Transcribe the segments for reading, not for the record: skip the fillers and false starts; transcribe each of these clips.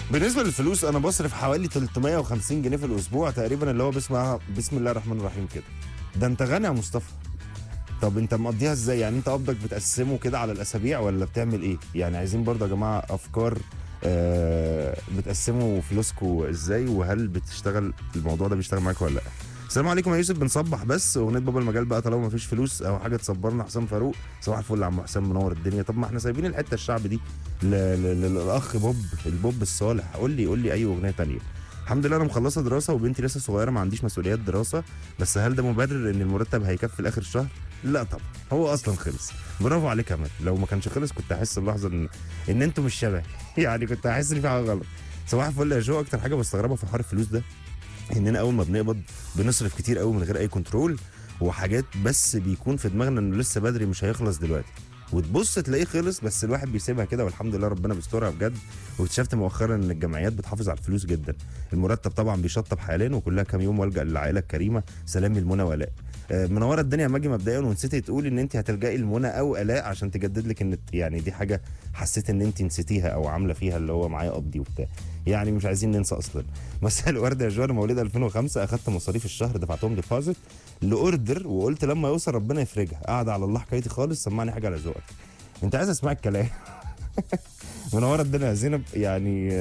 بالنسبه للفلوس انا بصرف حوالي 350 جنيه في الاسبوع تقريبا، اللي هو بسم الله الرحمن الرحيم كده. ده انت غني يا مصطفى. طب انت مقضيها ازاي؟ يعني انت قبضك بتقسمه كده على الاسابيع ولا بتعمل ايه؟ يعني عايزين برضه يا جماعه افكار. بتقسموا فلوسكم ازاي؟ وهل بتشتغل الموضوع ده بيشتغل معاك ولا لا؟ السلام عليكم يا يوسف، بنصبح بس اغنيه بابا المجال بقى طالما مفيش فلوس او حاجه تصبرنا. حسام فاروق، صباح الفل يا عم حسام، منور الدنيا. طب ما احنا سايبين الحته الشعب دي للاخ بوب، البوب الصالح. قول لي اي اغنيه تانية. الحمد لله انا مخلصه دراسه وبنتي لسه صغيره، ما عنديش مسؤوليات دراسه. بس هل ده مبرر ان المرتب هيكفي لاخر الشهر؟ لا طبعا، هو اصلا خلص. برافو عليك يا مان، لو ما كانش خلص كنت احس اللحظه ان انتوا مش شبه يعني كنت احس ان في حاجه غلط. صباح الفل يا جو. اكتر حاجه بستغربها في حوار الفلوس ده اننا اول ما بنقبض بنصرف كتير قوي من غير اي كنترول، وحاجات بس بيكون في دماغنا انه لسه بدري مش هيخلص دلوقتي، وتبص تلاقيه خلص بس الواحد بيسيبها كده، والحمد لله ربنا بيسترها بجد. واكتشفت مؤخرا ان الجمعيات بتحافظ على الفلوس جدا. المرتب طبعا بيشطب حاليا وكلها كام يوم والجا للعائله الكريمه. سلامي المنى ولاء. منوره الدنيا ماجي. مبدئيا ونسيتي تقولي ان انت هتلجئي المنى او الاء عشان تجدد لك ان يعني دي حاجه حسيت ان انت نسيتيها او عامله فيها اللي هو معايا قبضي وبتاع. يعني مش عايزين ننسى اصلا. مساء الورد يا جوار، مواليد 2005، اخدت مصاريف الشهر دفعتهم ديبوزيت لاوردر وقلت لما يوصل ربنا يفرجها. قاعد على الله حكايتي خالص. سمعني حاجه على ذوقك. انت عايز اسمع الكلام. منوره الدنيا يا زينب. يعني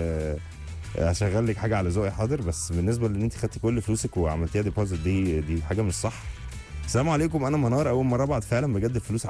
هشغل لك حاجه على ذوقي حاضر، بس بالنسبه لان انت خدتي كل فلوسك وعملتيها ديبوزيت دي حاجه مش صح. السلام عليكم، انا منار. اول مره ابعت فعلا بجد الفلوس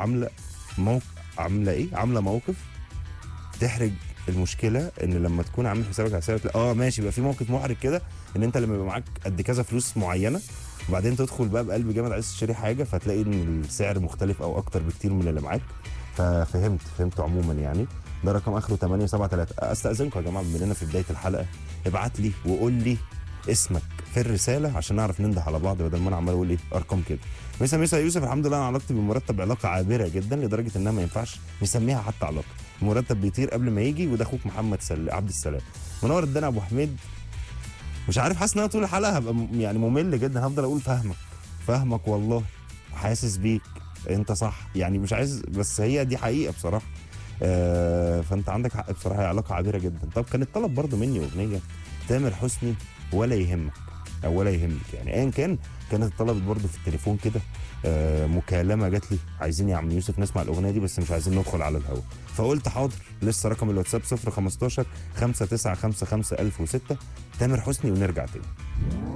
عامله موقف تحرج. المشكله ان لما تكون عامل حسابك على حسابك ماشي، يبقى في موقف محرج كده، ان انت لما يبقى معاك قد كذا فلوس معينه وبعدين تدخل بقى بقلب جامد عايز تشتري حاجه فتلاقي ان السعر مختلف او اكتر بكتير من اللي معاك. فهمت عموما يعني. ده رقم اخره 873. استاذنكم يا جماعه بما اننا في بدايه الحلقه، ابعت لي وقول لي اسمك في الرساله عشان نعرف ننده على بعض بدل ما انا عمال اقول ارقام كده. مسا يوسف، الحمد لله انا علاقتي بالمرتب علاقه عابره جدا لدرجه انها ما ينفعش نسميها حتى علاقه. المرتب بيطير قبل ما يجي. وده اخوك محمد عبد السلام. منور الدنيا ابو حميد. مش عارف، حاسس ان انا طول الحلقه هبقى يعني ممل جدا. هفضل اقول فاهمك والله، حاسس بيك، انت صح يعني. مش عايز، بس هي دي حقيقه بصراحه. فانت عندك حق بصراحه، هي علاقه عابره جدا. طب كان الطلب برضو مني اغنيه تامر حسني ولا يهمك او ولا يهمك، يعني ايا كان. كانت اتطلبت برضو في التليفون كده. مكالمه جات لي عايزين يا عم يوسف نسمع الاغنيه دي بس مش عايزين ندخل على الهوا. فقلت حاضر. لسه رقم الواتساب 015 5955 1006. تامر حسني ونرجع تاني.